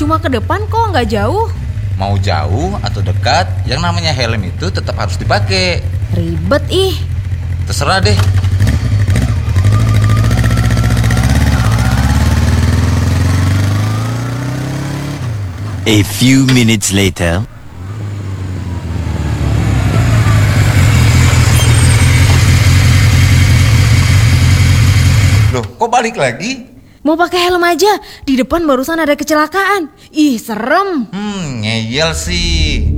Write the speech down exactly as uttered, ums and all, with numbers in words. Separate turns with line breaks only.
cuma ke depan kok, nggak jauh.
Mau jauh atau dekat, yang namanya helm itu tetap harus dipakai.
Ribet ih.
Terserah deh.
A few minutes later.
Loh, kok balik lagi?
Mau pakai helm aja, di depan barusan ada kecelakaan. Ih, serem.
Hmm, ngeyel sih.